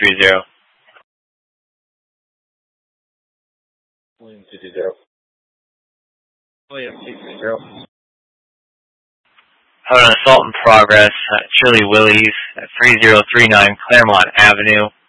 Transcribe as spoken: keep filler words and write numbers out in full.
three zero. William two two zero. William two two zero. Have an assault in progress at Chili Willie's at three zero three nine Claremont Avenue.